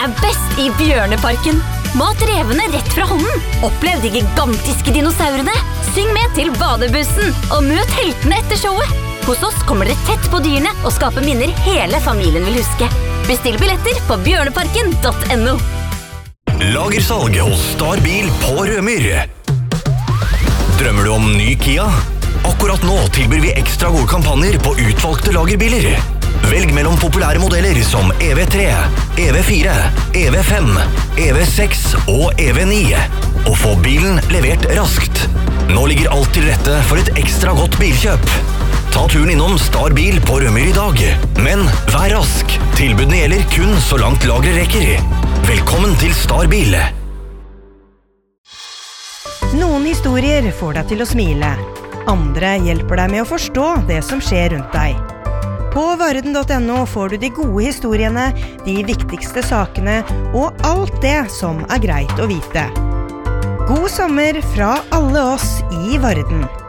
best i Bjørneparken. Mat revene rett fra hånden. Opplev de gigantiske dinosaurene. Syng med til badebussen, og møt heltene etter showet. Hos oss kommer dere tett på dyrene og skaper minner hele familien vil huske. Bestill billetter på bjørneparken.no. Lagersalg hos Starbil på Rømyr. Drømmer du om ny Kia? Akkurat nå tilbyr vi ekstra gode kampanjer på utvalgte lagerbiler. Velg mellom populære modeller som EV3, EV4, EV5, EV6 og EV9. Og få bilen levert raskt. Nå ligger alt til rette for et ekstra godt bilkjøp. Ta turen innom Starbil på Rømyr i dag. Men vær rask. Tilbudene gjelder kun så langt lageret rekker. Velkommen til Starbil. Noen historier får deg til å smile. Andre hjelper deg med å forstå det som skjer rundt deg. På varden.no får du de gode historiene, de viktigste sakene og alt det som er greit å vite. God sommer fra alle oss i Varden.